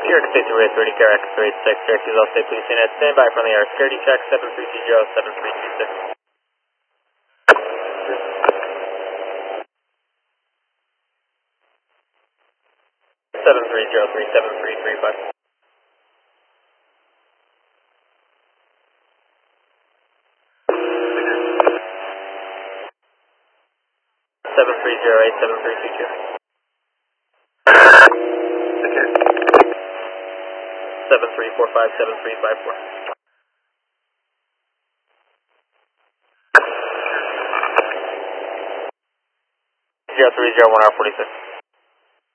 Sierra State 230, Carrack 386, Syracuse All State Police Unit, stand by for the air security check, 7320, 7326. 73037335. 7308, 7345, 7354. 0301 hour 46.